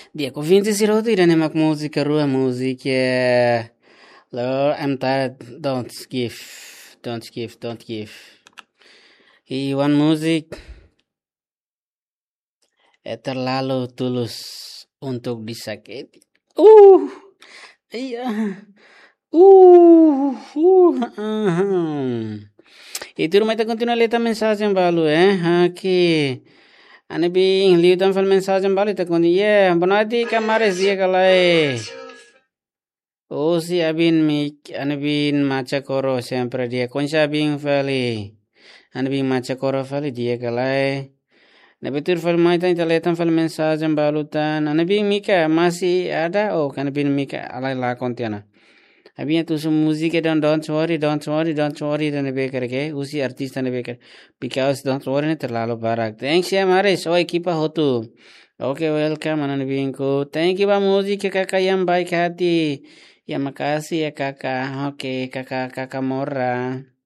Dia convinti si roti dan emak musik rua musik ya. Lo I'm tired. Don't give. He one music terlalu tulus untuk disakiti. Iya. Itu rumah kita continua leta mensagem balu aqui. Ane bing liutan fal mensagem balu ta kondi bonadi kamares dia kalai. Oh si abin mik ane bin macha koro sempre dia konsa bing fali. Ane bing macha koro fali dia kalai. Na betul fal mai tan letan fal mensagem balu tan ane bing mika masih ada kan bin mika alai la kontiana. अभी तो उस म्यूजिक के don't worry ने बे करके उसी आर्टिस्ट ने बे कर because don't worry ने terlalu barak thanks ya Maris oi kipa hotu oke welcome anak bingku thank you bang musik ya kakak yang baik hati ya makasih ya kakak oke kakak Mora